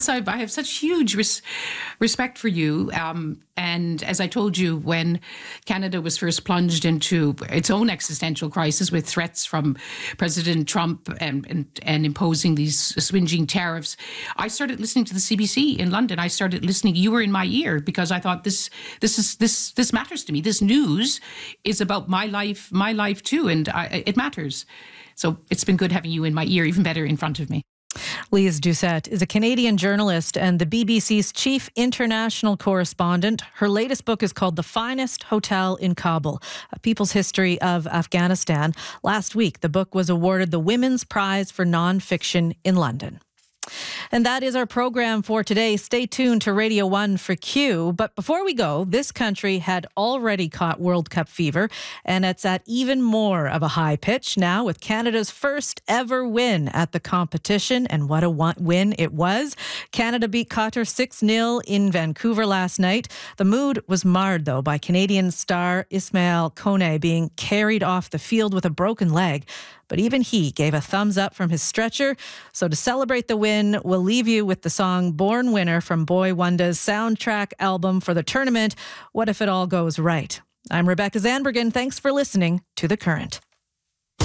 I have such huge respect for you. And as I told you, when Canada was first plunged into its own existential crisis with threats from President Trump and imposing these swingeing tariffs, I started listening to the CBC in London. I started listening. You were in my ear because I thought this matters to me. This news is about my life too, and it matters. So it's been good having you in my ear, even better in front of me. Lise Doucette is a Canadian journalist and the BBC's chief international correspondent. Her latest book is called The Finest Hotel in Kabul, A People's History of Afghanistan. Last week, the book was awarded the Women's Prize for Nonfiction in London. And that is our program for today. Stay tuned to Radio 1 for Q. But before we go, this country had already caught World Cup fever, and it's at even more of a high pitch now with Canada's first ever win at the competition. And what a win it was. Canada beat Qatar 6-0 in Vancouver last night. The mood was marred, though, by Canadian star Ismail Kone being carried off the field with a broken leg. But even he gave a thumbs up from his stretcher. So to celebrate the win, we'll leave you with the song Born Winner from Boy Wonda's soundtrack album for the tournament, What If It All Goes Right. I'm Rebecca Zandbergen. Thanks for listening to The Current.